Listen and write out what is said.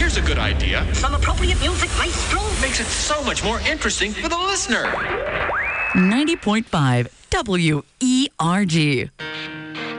Here's a good idea. Some appropriate music, maestro. Makes it so much more interesting for the listener. 90.5 WERG.